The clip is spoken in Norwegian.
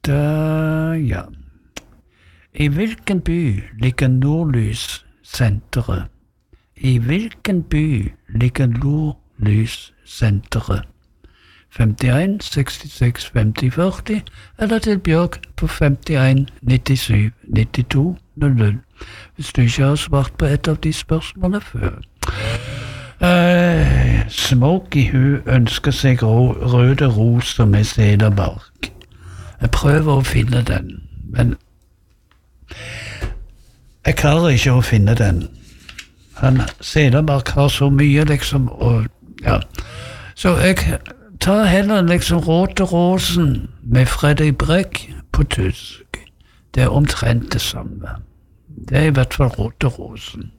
Ja. I hvilken by ligger Nordlyssenteret? I hvilken by ligger Nordlyssenteret? 51 66 50 40, eller til Bjørg på 51 97 92 00, hvis du ikke har svart på et av de spørsmålene før. Smokey, hun ønsker seg røde roser med sederbark. Jeg prøver å finne den, men jeg klarer ikke å finne den. Sederbark har så mye, liksom, og ja. Så jeg tar heller liksom Råteråsen med Fredrik Brekk på tysk. Det er omtrent det samme. Det er i hvert fall Råteråsen.